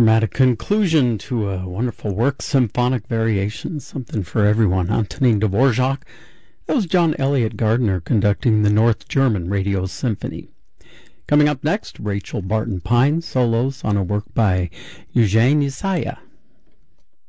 dramatic conclusion to a wonderful work, Symphonic Variations, something for everyone. Antonin Dvorak. That was John Elliott Gardner conducting the North German Radio Symphony. Coming up next, Rachel Barton Pine solos on a work by Eugene Isaiah.